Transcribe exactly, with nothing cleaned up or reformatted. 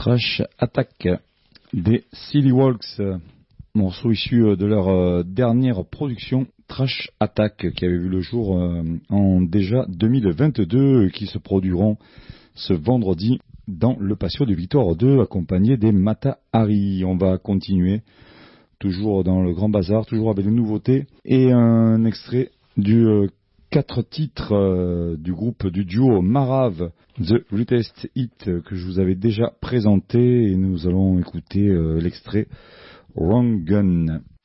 Trash Attack des Silly Walks, morceau issu de leur dernière production Trash Attack qui avait vu le jour en déjà deux mille vingt-deux, qui se produiront ce vendredi dans le patio de Victoire deux accompagné des Mata Hari. On va continuer toujours dans le Grand Bazar, toujours avec des nouveautés et un extrait du euh, quatre titres euh, du groupe du duo Marav, The Greatest Hit, que je vous avais déjà présenté, et nous allons écouter euh, l'extrait Wrong Gun.